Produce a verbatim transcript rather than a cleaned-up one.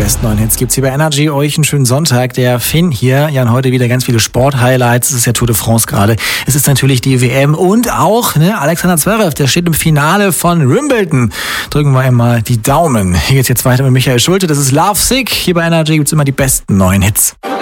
besten neuen Hits gibt's hier bei Energy. Euch einen schönen Sonntag. Der Finn hier, Jan, heute wieder ganz viele Sport-Highlights. Es ist ja Tour de France gerade. Es ist natürlich die W M und auch ne, Alexander Zverev, der steht im Finale von Wimbledon. Drücken wir einmal die Daumen. Hier geht's jetzt weiter mit Michael Schulte. Das ist Love Sick. Hier bei Energy gibt's immer die besten neuen Hits.